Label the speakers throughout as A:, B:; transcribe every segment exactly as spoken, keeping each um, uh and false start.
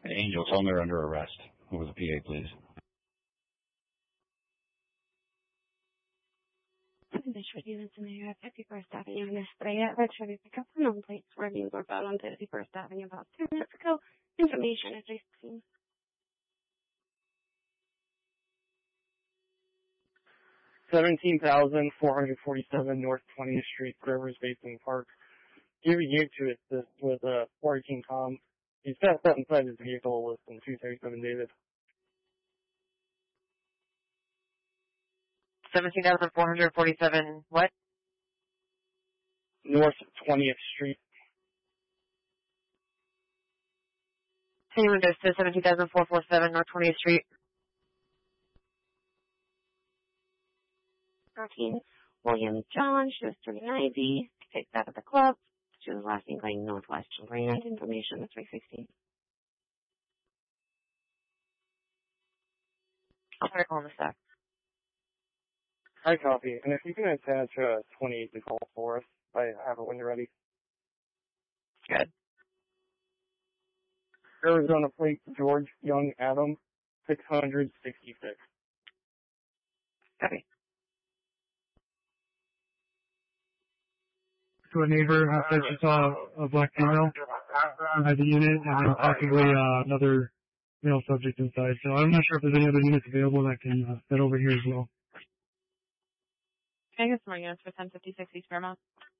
A: Angel, tell them they're under arrest. Over the P A, please.
B: Detroit units in the area of fifty-first Avenue in Estrella. Red Chevy pickup and known plates were being brought out on fifty-first Avenue about ten minutes ago. Information at least seen.
C: seventeen thousand four hundred forty-seven North twentieth Street, Rivers Basin Park. Give a year to it. This was a King Tom. He's passed out inside his vehicle with some two thirty-seven David.
D: seventeen thousand four hundred forty-seven, what?
C: North twentieth Street.
D: Anyone goes to seventeen thousand four hundred forty-seven North twentieth Street.
B: thirteen William John, she was thirty-nine B, kicked out of the club. She was last seen going northwest to Grand. Information at three sixteen.
D: I'll try to call in the stack.
C: I copy. And if you can attach uh, twenty-eight to call for us, I have it when you're ready.
D: Good.
C: Arizona plate, George Young Adam, six hundred sixty-six.
D: Copy.
E: To a neighbor uh, said she saw a black female inside the unit and possibly uh, another male subject inside. So I'm not sure if there's any other units available that can uh, fit over here as well.
D: Can I get some more units for ten fifty-six East Fairmount?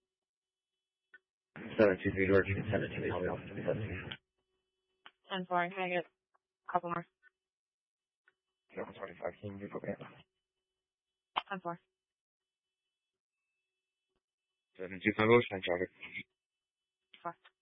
F: seven two three, George, you can send it to me. I'll be off to the
D: ten four, can I get a couple more?
F: seven twenty-five, can you go back?
D: ten four.
F: seven two five, oh, traffic.
D: Four.